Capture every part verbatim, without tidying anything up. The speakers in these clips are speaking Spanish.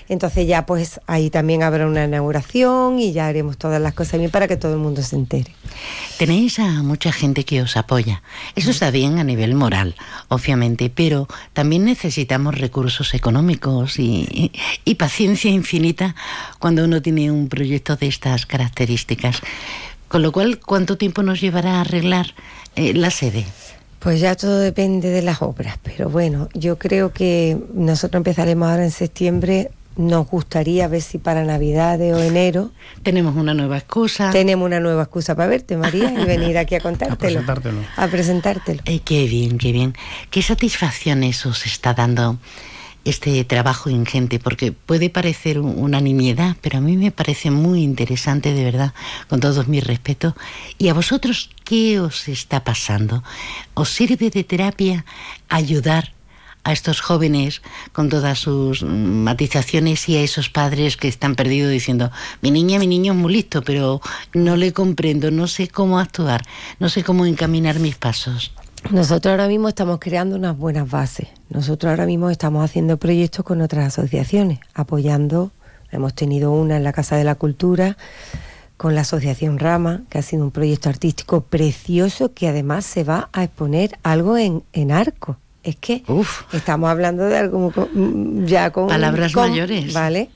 Entonces ya pues ahí también habrá una inauguración y ya haremos todas las cosas bien para que todo el mundo se entere. Tenéis a mucha gente que os apoya. Eso está bien a nivel moral, obviamente, pero también necesitamos recursos económicos y, y, y paciencia infinita cuando uno tiene un proyecto de estas características. Con lo cual, ¿cuánto tiempo nos llevará a arreglar eh, la sede? Pues ya todo depende de las obras, pero bueno, yo creo que nosotros empezaremos ahora en septiembre. Nos gustaría ver si para Navidades o enero... Tenemos una nueva excusa. Tenemos una nueva excusa para verte, María, y venir aquí a contártelo. A presentártelo. A presentártelo. Eh, qué bien, qué bien. ¿Qué satisfacciones os está dando este trabajo ingente? Porque puede parecer una nimiedad, pero a mí me parece muy interesante, de verdad, con todos mis respetos. ¿Y a vosotros qué os está pasando? ¿Os sirve de terapia ayudar a estos jóvenes con todas sus matizaciones y a esos padres que están perdidos diciendo, mi niña, mi niño es muy listo, pero no le comprendo, no sé cómo actuar, no sé cómo encaminar mis pasos? Nosotros ahora mismo estamos creando unas buenas bases. Nosotros ahora mismo estamos haciendo proyectos con otras asociaciones, apoyando, hemos tenido una en la Casa de la Cultura, con la Asociación Rama, que ha sido un proyecto artístico precioso, que además se va a exponer algo en, en Arco. Es que Uf. estamos hablando de algo ya con... Palabras con, mayores. ¿Vale?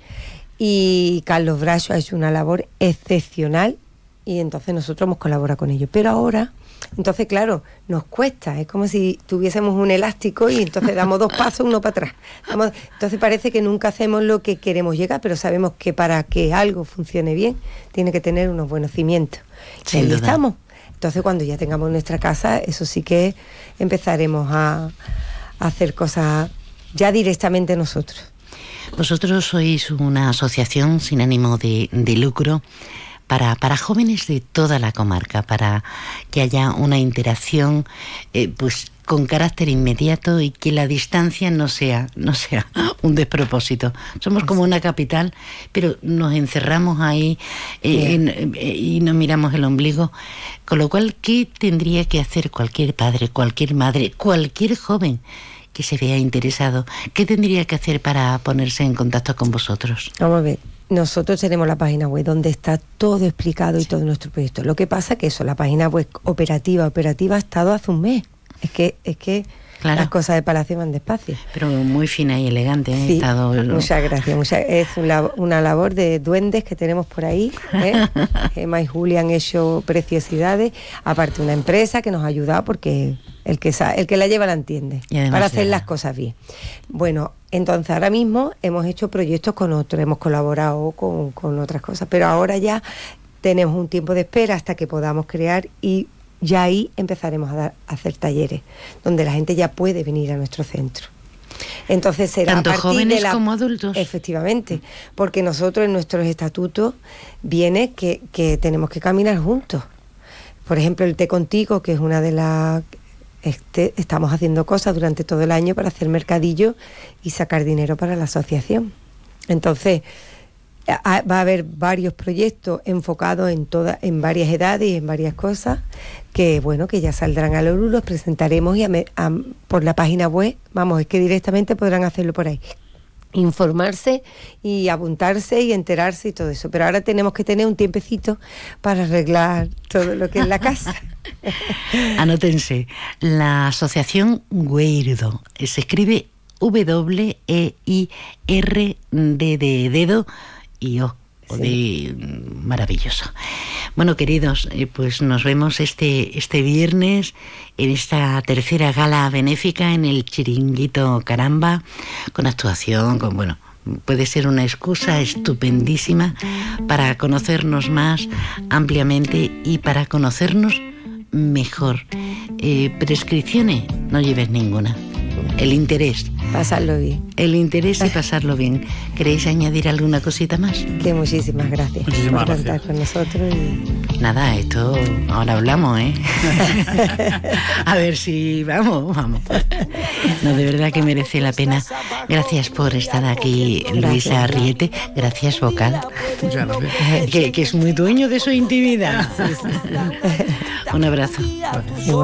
Y Carlos Bracho ha hecho una labor excepcional y entonces nosotros hemos colaborado con ellos. Pero ahora, entonces claro, nos cuesta. Es como si tuviésemos un elástico y entonces damos dos pasos, uno para atrás. Damos, entonces parece que nunca hacemos lo que queremos llegar, pero sabemos que para que algo funcione bien, tiene que tener unos buenos cimientos. Y ahí estamos. Entonces cuando ya tengamos nuestra casa, eso sí que empezaremos a, a hacer cosas ya directamente nosotros. Vosotros sois una asociación sin ánimo de, de lucro para, para jóvenes de toda la comarca, para que haya una interacción eh, pues con carácter inmediato y que la distancia no sea, no sea un despropósito. Somos como una capital, pero nos encerramos ahí eh, en, eh, y nos miramos el ombligo. Con lo cual, ¿qué tendría que hacer cualquier padre, cualquier madre, cualquier joven que se vea interesado? ¿Qué tendría que hacer para ponerse en contacto con vosotros? Vamos a ver. Nosotros tenemos la página web donde está todo explicado y todo nuestro proyecto. Lo que pasa que eso, la página web operativa, operativa ha estado hace un mes. Es que, es que claro, las cosas de Palacio van despacio. Pero muy fina y elegante, ¿eh? Sí, estado... muchas gracias. Muchas, es una, una labor de duendes que tenemos por ahí. ¿eh? Emma y Julia han hecho preciosidades. Aparte una empresa que nos ha ayudado porque el que, sabe, el que la lleva la entiende. Para hacer las cosas bien. Bueno, entonces ahora mismo hemos hecho proyectos con otros, hemos colaborado con, con otras cosas, pero ahora ya tenemos un tiempo de espera hasta que podamos crear y ya ahí empezaremos a, dar, a hacer talleres donde la gente ya puede venir a nuestro centro. Entonces será tanto a partir jóvenes de la, como adultos. Efectivamente, porque nosotros en nuestros estatutos viene que, que tenemos que caminar juntos. Por ejemplo, el Té Contigo, que es una de las... Este, estamos haciendo cosas durante todo el año para hacer mercadillo y sacar dinero para la asociación. Entonces a, va a haber varios proyectos enfocados en todas, en varias edades y en varias cosas que bueno, que ya saldrán a la luz, los presentaremos y a, a, por la página web, vamos, es que directamente podrán hacerlo por ahí, informarse y apuntarse y enterarse y todo eso. Pero ahora tenemos que tener un tiempecito para arreglar todo lo que es la casa. Anótense, la asociación Weirdo, se escribe W E I R D de dedo y O, o de maravilloso. Bueno, queridos, eh, pues nos vemos este, este viernes en esta tercera gala benéfica en el Chiringuito Caramba, con actuación, con, bueno, puede ser una excusa estupendísima para conocernos más ampliamente y para conocernos mejor. Eh, prescripciones, no lleves ninguna. El interés. Pasarlo bien. El interés y pasarlo bien. ¿Queréis añadir alguna cosita más? Que muchísimas gracias muchísimas por gracias. estar con nosotros. Y... Nada, esto ahora hablamos, ¿eh? A ver si vamos, vamos. No, de verdad que merece la pena. Gracias por estar aquí, Luisa Arriete. Gracias, vocal. Muchas gracias. Que, que es muy dueño de su intimidad. Sí, sí, sí. Un abrazo. Gracias.